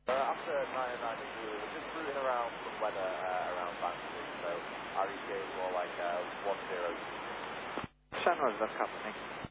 After 909, we were just rooting around some weather around Banbury, so REK is more like 10. Sunrise, that's happening.